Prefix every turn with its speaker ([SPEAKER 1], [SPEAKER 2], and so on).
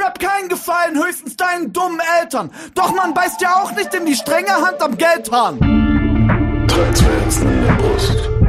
[SPEAKER 1] Rap keinen Gefallen, höchstens deinen dummen Eltern. Doch man beißt ja auch nicht in die strenge Hand am Geldhahn.
[SPEAKER 2] 3, 2 Herzen in der Brust.